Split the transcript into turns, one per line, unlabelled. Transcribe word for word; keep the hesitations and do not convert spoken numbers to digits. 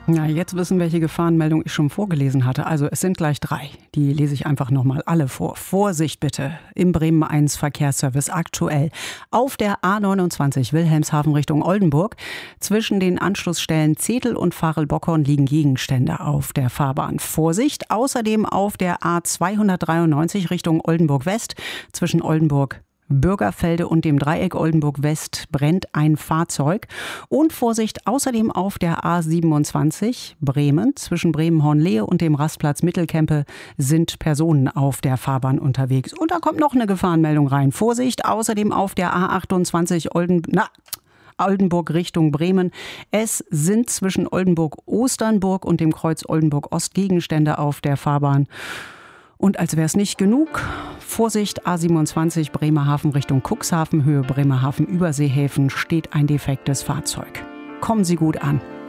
Ja, jetzt wissen, welche Gefahrenmeldung ich schon vorgelesen hatte. Also es sind gleich drei. Die lese ich einfach nochmal alle vor. Vorsicht bitte im Bremen eins Verkehrsservice aktuell auf der A neunundzwanzig Wilhelmshaven Richtung Oldenburg. Zwischen den Anschlussstellen Zetel und Varel-Bockhorn liegen Gegenstände auf der Fahrbahn. Vorsicht! Außerdem auf der A zweihundertdreiundneunzig Richtung Oldenburg West zwischen Oldenburg Bürgerfelde und dem Dreieck Oldenburg West brennt ein Fahrzeug. Und Vorsicht, außerdem auf der A siebenundzwanzig Bremen zwischen Bremen-Hornlehe und dem Rastplatz Mittelkempe sind Personen auf der Fahrbahn unterwegs. Und da kommt noch eine Gefahrenmeldung rein. Vorsicht, außerdem auf der A achtundzwanzig Olden, na, Oldenburg Richtung Bremen. Es sind zwischen Oldenburg-Osternburg und dem Kreuz Oldenburg-Ost Gegenstände auf der Fahrbahn. Und als wäre es nicht genug, Vorsicht, A siebenundzwanzig Bremerhaven Richtung Cuxhaven, Höhe Bremerhaven Überseehäfen steht ein defektes Fahrzeug. Kommen Sie gut an.